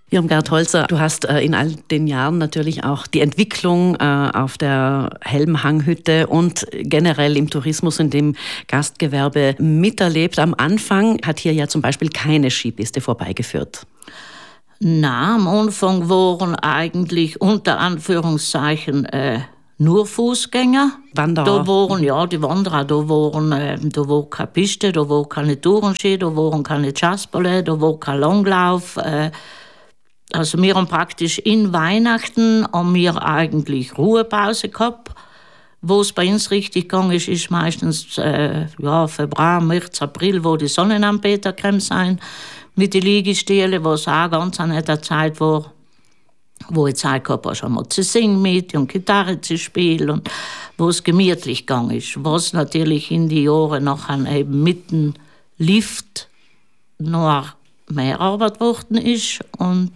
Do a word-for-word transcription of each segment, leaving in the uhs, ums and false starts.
Irmgard Holzer, du hast äh, in all den Jahren natürlich auch die Entwicklung äh, auf der Helmhanghütte und generell im Tourismus und dem Gastgewerbe miterlebt. Am Anfang hat hier ja zum Beispiel keine Skipiste vorbeigeführt. Na, am Anfang waren eigentlich unter Anführungszeichen äh, nur Fußgänger. Wanderer. Da waren, ja, die Wanderer, da waren, äh, da war keine Piste, da war keine Tourenski, da waren keine Jazzballett, da war kein Langlauf. Äh, also wir haben praktisch in Weihnachten haben wir eigentlich Ruhepause gehabt. Wo es bei uns richtig gegangen ist, ist meistens äh, ja, Februar, März, April, wo die Sonnenanbeter gekommen sind, mit den Liegestühlen, wo es auch ganz an der Zeit war, wo ich Zeit gehabt habe, schon mal zu singen mit und Gitarre zu spielen und wo es gemütlich gegangen ist. Was natürlich in die Jahre nachher eben mit dem Lift noch mehr Arbeit geworden ist. Und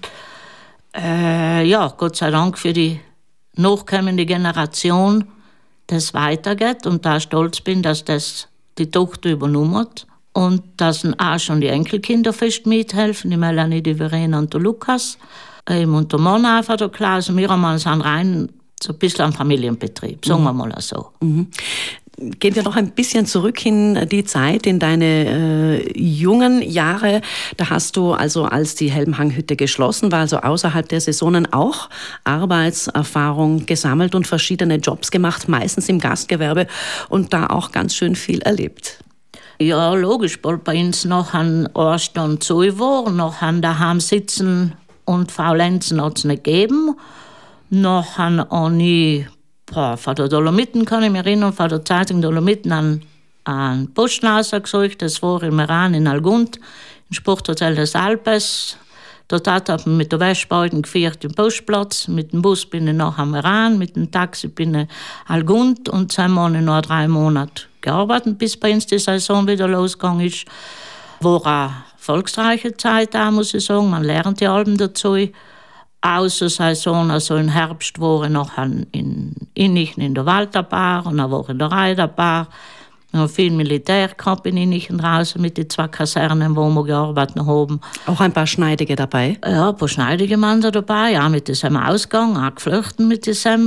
äh, ja, Gott sei Dank für die nachkommende Generation das weitergeht und da stolz bin, dass das die Tochter übernommen hat und dass auch schon die Enkelkinder fest mithelfen, die Melanie, die Verena und der Lukas. Ähm, und der Mann einfach, der Klaus, und wir haben sind rein so ein bisschen ein Familienbetrieb, sagen wir mal so. Mhm. Gehen wir noch ein bisschen zurück in die Zeit, in deine äh, jungen Jahre. Da hast du also, als die Helmhanghütte geschlossen war, also außerhalb der Saisonen auch Arbeitserfahrung gesammelt und verschiedene Jobs gemacht, meistens im Gastgewerbe und da auch ganz schön viel erlebt. Ja, logisch, weil bei uns noch ein Anstand zu war, noch ein daheim sitzen und Faulenzen hat es nicht gegeben. Noch ein Ani, von der Dolomiten kann ich mich erinnern, von der Zeitung Dolomiten an einen Postschnauzer gesucht, das war im Iran in Algund, im Sporthotel des Alpes. Dort hat man mit der Westbahn geführt im Postplatz, mit dem Bus bin ich nach am Iran, mit dem Taxi bin ich Algund und dann habe ich noch drei Monate gearbeitet, bis bei uns die Saison wieder losgegangen ist. War eine erfolgreiche Zeit auch, muss ich sagen, man lernt die Alben dazu. Außer Saison, also im Herbst war ich noch in Innichen in der Walterbar und dann war ich in der Reiterbar. Ich habe viel Militär gehabt in Innichen draußen mit den zwei Kasernen, wo wir gearbeitet haben. Auch ein paar Schneidige dabei? Ja, ein paar schneidige Männer dabei, ja, mit diesem Ausgang, auch geflochten mit diesem.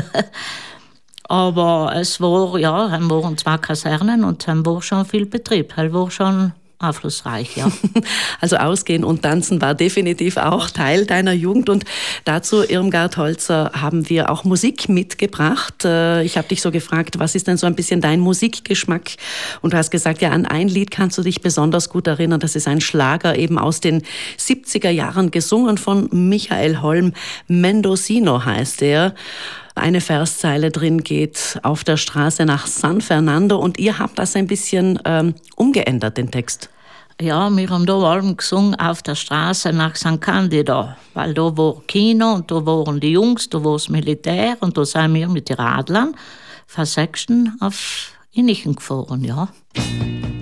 Aber es war, ja, es waren zwei Kasernen und es war schon viel Betrieb, es war schon aufschlussreich, ja. Also Ausgehen und Tanzen war definitiv auch Teil deiner Jugend und dazu, Irmgard Holzer, haben wir auch Musik mitgebracht. Ich habe dich so gefragt, was ist denn so ein bisschen dein Musikgeschmack? Und du hast gesagt, ja, an ein Lied kannst du dich besonders gut erinnern. Das ist ein Schlager eben aus den siebziger Jahren, gesungen von Michael Holm. Mendocino heißt er. Eine Verszeile drin geht auf der Straße nach San Fernando und ihr habt das ein bisschen ähm, umgeändert, den Text. Ja, wir haben da allem gesungen auf der Straße nach San Candido, weil da war Kino und da waren die Jungs, da war das Militär und da sind wir mit den Radlern von Sechsten auf Innichen gefahren, ja.